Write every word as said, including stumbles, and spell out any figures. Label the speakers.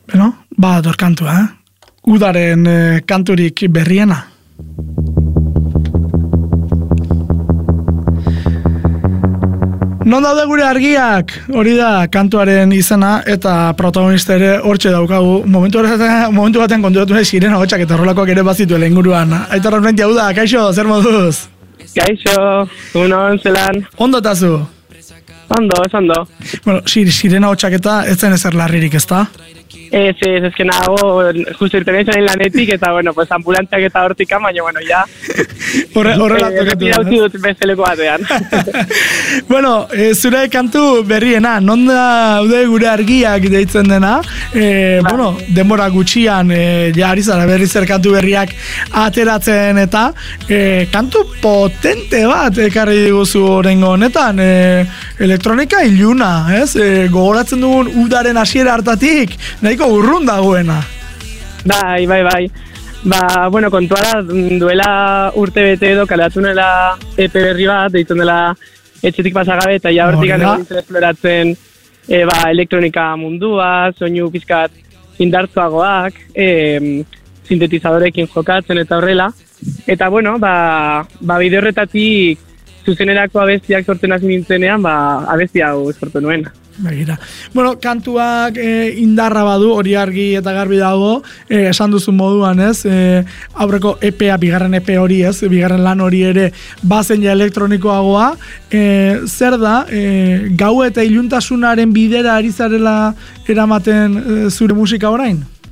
Speaker 1: Beno, ba, dor kantua, eh? Udaren eh, kanturik berriena. Non daude gure argiak? Hori da kantuaren izena eta protagonista ere hortxe daukagu. Momentu batean, momentu batean konturatu nahi sirena hotxak eta horrelakoak ere bazituen inguruan. Aitor Armentia, hau da, kaixo, zer moduz?
Speaker 2: Kaixo, unon zelan.
Speaker 1: Ondo tazu?
Speaker 2: Ondo, ez ondo.
Speaker 1: Bueno, sir, sirena hotxak eta ez zen ezer larririk, ezta?
Speaker 2: Ez, ez, ez que nago, justo irten izan lanetik, eta, bueno, pues ambulantziak eta hortika, baina, bueno, ya.
Speaker 1: Horre, horrela
Speaker 2: eh,
Speaker 1: tokatu.
Speaker 2: Erretira dut beste leku batean.
Speaker 1: Bueno, e, zure kantu berriena, non daude gure argiak deitzen dena, e, ba. Bueno, denbora gutxian, e, ja ari zara berri zer kantu berriak ateratzen eta e, kantu potente bat ekarri diguzu orengo honetan, e, elektronika iluna, ez? E, gogoratzen dugun udaren hasiera hartatik, nahiko urrun dagoena.
Speaker 2: Bai, bai, bai. Ba, bueno, kontua da, duela urte bete edo kalatu nela E P berri bat, deitzen dela etxetik pasagabe, eta ja hortik gane nintzen esploratzen e, ba, elektronika mundua, soinu pizkat indartzuagoak, e, sintetizadorekin jokatzen eta horrela. Eta, bueno, ba, ba bide horretatik zuzenerako abestiak sortzen hasi nintzenean, ba, abesti hau sortu nuen.
Speaker 1: Begira. Bueno, kantuak e, indarra badu, hori argi eta garbi dago, e, esan duzu moduan, ez? E, aurreko E P A, bigarren E P hori, ez? Bigarren lan hori ere bazen ja elektronikoagoa. E, zer da, e, gau eta iluntasunaren bidera ari zarela eramaten e, zure musika orain?